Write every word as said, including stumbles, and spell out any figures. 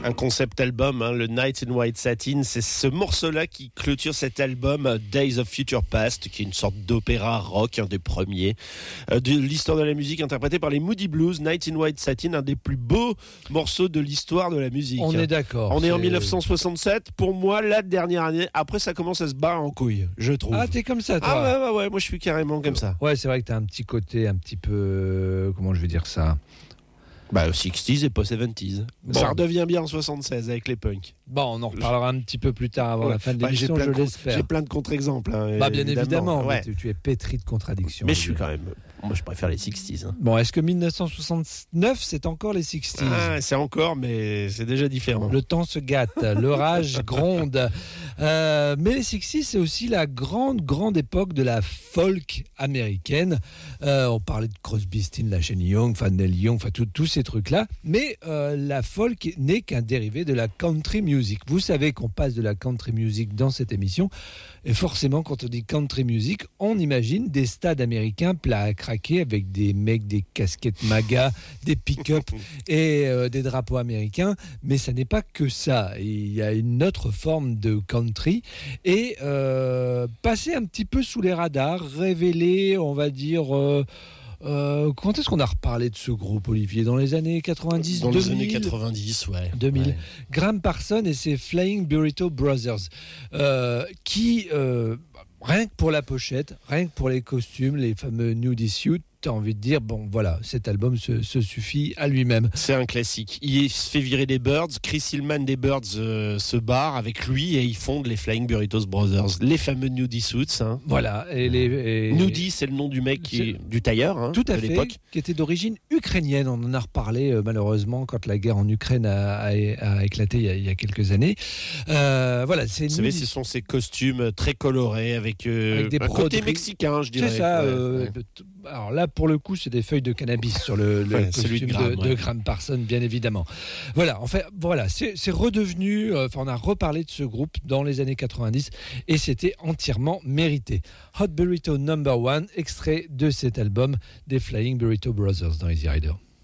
Un concept album, hein, le Night in White Satin, c'est ce morceau-là qui clôture cet album Days of Future Past, qui est une sorte d'opéra rock, un des premiers euh, de l'histoire de la musique, interprété par les Moody Blues. Night in White Satin, un des plus beaux morceaux de l'histoire de la musique. On est d'accord. On est c'est... en dix-neuf cent soixante-sept. Pour moi, la dernière année. Après, ça commence à se barrer en couille, je trouve. Ah, t'es comme ça, toi. Ah ouais, ouais, ouais, moi je suis carrément comme ça. Ouais, c'est vrai que t'as un petit côté un petit peu... Comment je vais dire ça ? Bah, sixties et pas seventies. Bon. Ça redevient bien en soixante-seize avec les punks. Bon, on en reparlera un petit peu plus tard avant ouais. la fin de bah, l'émission, je de l'espère. J'ai plein de contre-exemples. Hein, bah, bien évidemment, évidemment ouais. tu, tu es pétri de contradictions. Mais je suis quand même... Moi, je préfère les sixties. Hein. Bon, est-ce que dix-neuf cent soixante-neuf, c'est encore les sixties ? Ah, c'est encore, mais c'est déjà différent. Le temps se gâte, l'orage gronde. Euh, mais les sixties, c'est aussi la grande, grande époque de la folk américaine. Euh, on parlait de Crosby, Stills, la chaîne Young, enfin Neil Young, enfin tous ces trucs-là. Mais euh, la folk n'est qu'un dérivé de la country music. Vous savez qu'on passe de la country music dans cette émission. Et forcément, quand on dit country music, on imagine des stades américains plats à craquer avec des mecs, des casquettes MAGA, des pick-up et euh, des drapeaux américains. Mais ça n'est pas que ça. Il y a une autre forme de country et euh, passer un petit peu sous les radars, révéler, on va dire... Euh, Euh, quand est-ce qu'on a reparlé de ce groupe, Olivier ? Dans les années quatre-vingt-dix, Dans deux les mille années quatre-vingt-dix, ouais. deux mille. Ouais. Graham Parsons et ses Flying Burrito Brothers, euh, qui, euh, rien que pour la pochette, rien que pour les costumes, les fameux nudie suits, t'as envie de dire, bon voilà, cet album se, se suffit à lui-même. C'est un classique. Il se fait virer des Birds, Chris Hillman des Birds euh, se barre avec lui et ils fondent les Flying Burritos Brothers, les fameux Nudie Suits. Hein. Voilà. Et les, et... Nudie, c'est le nom du mec, qui, du tailleur hein, tout à de fait, l'époque. Qui était d'origine ukrainienne. On en a reparlé euh, malheureusement quand la guerre en Ukraine a, a, a éclaté il y a, il y a quelques années. Euh, voilà, c'est Vous savez, ce sont ces costumes très colorés avec, euh, avec des un côté mexicain, je dirais. C'est ça. Ouais, euh, ouais. Alors là, pour le coup, c'est des feuilles de cannabis sur le, le ouais, costume de Graham, de, ouais. de Graham Parsons, bien évidemment. Voilà, en fait, voilà, c'est, c'est redevenu. Euh, enfin, on a reparlé de ce groupe dans les années quatre-vingt-dix et c'était entièrement mérité. Hot Burrito Number One, extrait de cet album des Flying Burrito Brothers dans Easy Rider.